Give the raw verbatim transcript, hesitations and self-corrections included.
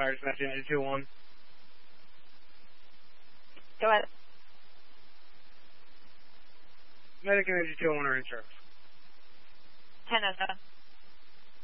Fire Dispatch Engine two one. Go ahead. Medic Energy two one are in service. ten oh seven.